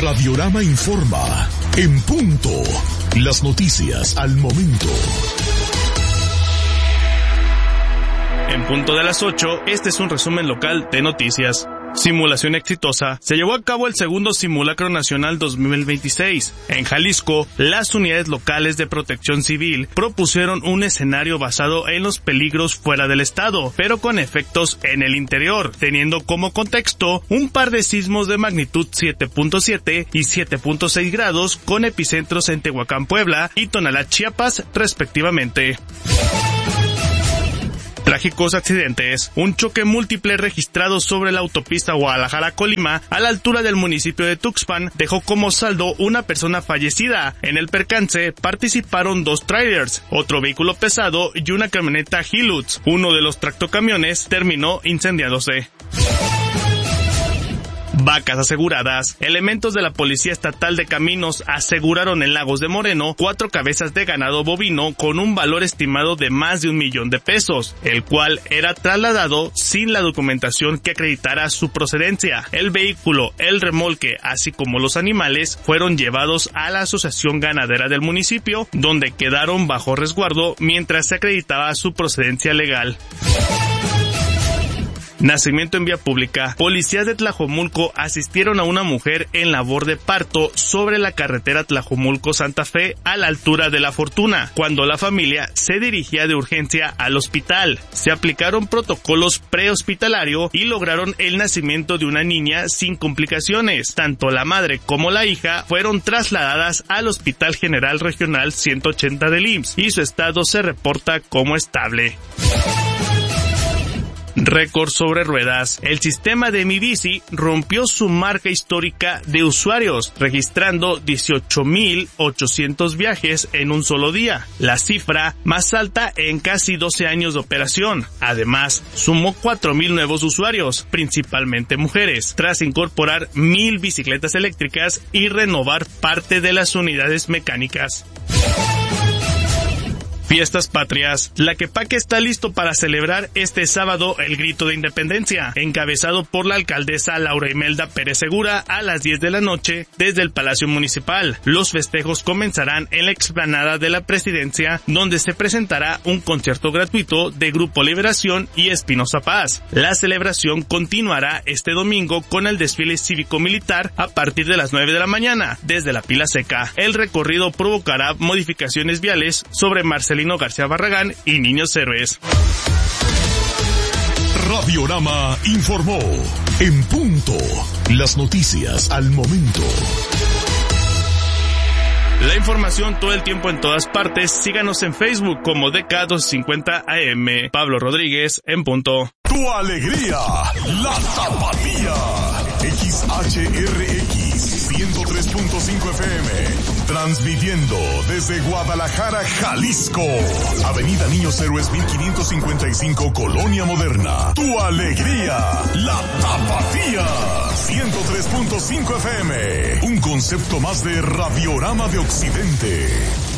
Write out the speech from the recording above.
Radiorama informa, en punto, las noticias al momento. En punto de las 8, este es un resumen local de noticias. Simulación exitosa. Se llevó a cabo el segundo Simulacro Nacional 2026. En Jalisco, las unidades locales de protección civil propusieron un escenario basado en los peligros fuera del estado, pero con efectos en el interior, teniendo como contexto un par de sismos de magnitud 7.7 y 7.6 grados con epicentros en Tehuacán, Puebla y Tonalá, Chiapas, respectivamente. Trágicos accidentes. Un choque múltiple registrado sobre la autopista Guadalajara-Colima a la altura del municipio de Tuxpan dejó como saldo una persona fallecida. En el percance participaron 2 trailers, otro vehículo pesado y una camioneta Hilux. Uno de los tractocamiones terminó incendiándose. Vacas aseguradas. Elementos de la Policía Estatal de Caminos aseguraron en Lagos de Moreno 4 cabezas de ganado bovino con un valor estimado de más de 1 millón de pesos, el cual era trasladado sin la documentación que acreditara su procedencia. El vehículo, el remolque, así como los animales, fueron llevados a la Asociación Ganadera del municipio, donde quedaron bajo resguardo mientras se acreditaba su procedencia legal. Nacimiento en vía pública. Policías de Tlajomulco asistieron a una mujer en labor de parto sobre la carretera Tlajomulco-Santa Fe a la altura de La Fortuna, cuando la familia se dirigía de urgencia al hospital. Se aplicaron protocolos prehospitalario y lograron el nacimiento de una niña sin complicaciones. Tanto la madre como la hija fueron trasladadas al Hospital General Regional 180 del IMSS y su estado se reporta como estable. Récord sobre ruedas. El sistema de Mi Bici rompió su marca histórica de usuarios, registrando 18,800 viajes en un solo día, la cifra más alta en casi 12 años de operación. Además, sumó 4,000 nuevos usuarios, principalmente mujeres, tras incorporar 1,000 bicicletas eléctricas y renovar parte de las unidades mecánicas. Fiestas patrias. Tlaquepaque está listo para celebrar este sábado el Grito de Independencia, encabezado por la alcaldesa Laura Imelda Pérez Segura a las 10 de la noche desde el Palacio Municipal. Los festejos comenzarán en la explanada de la Presidencia, donde se presentará un concierto gratuito de Grupo Liberación y Espinosa Paz. La celebración continuará este domingo con el desfile cívico-militar a partir de las 9 de la mañana, desde la Pila Seca. El recorrido provocará modificaciones viales sobre Marcelino García Barragán y Niños Héroes. Radiorama informó, en punto, las noticias al momento. La información todo el tiempo en todas partes. Síganos en Facebook como DK250 AM. Pablo Rodríguez, en punto. Tu alegría, la tapatía. XHRX 103.5 FM. Transmitiendo desde Guadalajara, Jalisco. Avenida Niños Héroes 1555, Colonia Moderna. Tu alegría, la tapatía. 103.5 FM. Un concepto más de Radiorama de Occidente.